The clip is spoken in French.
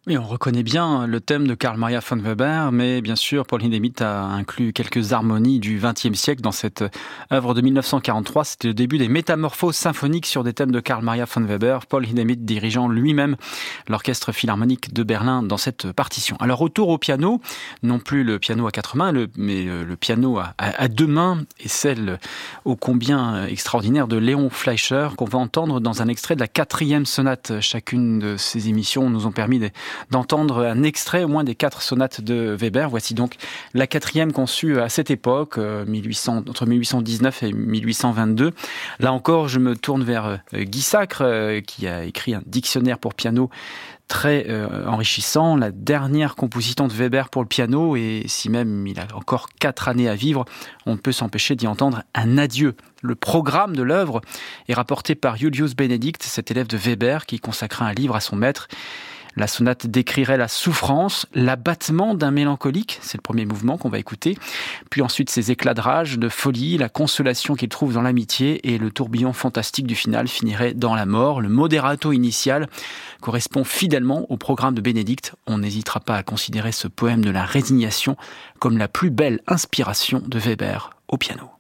Oui, on reconnaît bien le thème de Carl Maria von Weber, mais bien sûr, Paul Hindemith a inclus quelques harmonies du XXe siècle dans cette œuvre de 1943. C'était le début des métamorphoses symphoniques sur des thèmes de Carl Maria von Weber, Paul Hindemith dirigeant lui-même l'Orchestre Philharmonique de Berlin dans cette partition. Alors, retour au piano, non plus le piano à quatre mains, mais le piano à deux mains, et celle ô combien extraordinaire de Léon Fleischer, qu'on va entendre dans un extrait de la 4e sonate. Chacune de ces émissions nous ont permis d'entendre un extrait au moins des 4 sonates de Weber. Voici donc la 4e conçue à cette époque, entre 1819 et 1822. Là encore, je me tourne vers Guy Sacre, qui a écrit un dictionnaire pour piano très enrichissant, la dernière composition de Weber pour le piano, et si même il a encore 4 années à vivre, on ne peut s'empêcher d'y entendre un adieu. Le programme de l'œuvre est rapporté par Julius Benedict, cet élève de Weber qui consacra un livre à son maître. La sonate décrirait la souffrance, l'abattement d'un mélancolique, c'est le premier mouvement qu'on va écouter, puis ensuite ses éclats de rage, de folie, la consolation qu'il trouve dans l'amitié, et le tourbillon fantastique du final finirait dans la mort. Le moderato initial correspond fidèlement au programme de Bénédicte. On n'hésitera pas à considérer ce poème de la résignation comme la plus belle inspiration de Weber au piano.